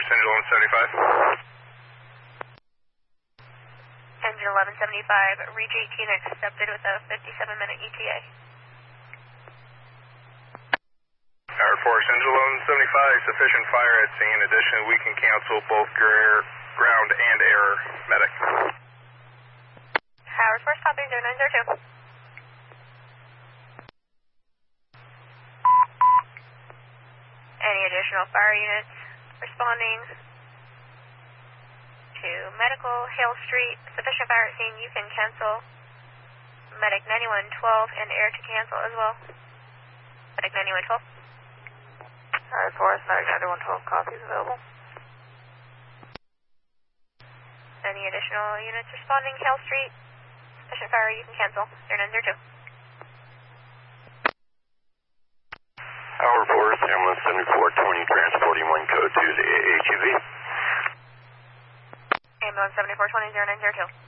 Engine 1175. Engine 1175, reach 18 accepted with a 57-minute ETA. Tower Force, Engine 1175, sufficient fire at scene. Additionally, we can cancel both ground and air medic. Tower Force, copy 0902. Any additional fire units responding to medical, Hale Street, sufficient fire at scene, you can cancel. Medic 9112 and air to cancel as well. Medic 9112. Tower Force, Medic 9112, copies available. Any additional units responding, Hale Street, sufficient fire, you can cancel. 0902. Tower Force, ambulance 7420, transporting one code to the AHUV. Ambulance 7420, 0902.